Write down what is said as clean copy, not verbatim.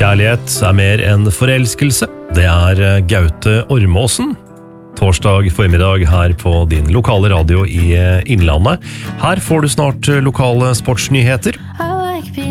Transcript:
Kjærlighet mer enn forelskelse. Det Gaute Ormåsen. Torsdag formiddag her på din lokale radio i Innlandet. Her får du snart lokale sportsnyheter.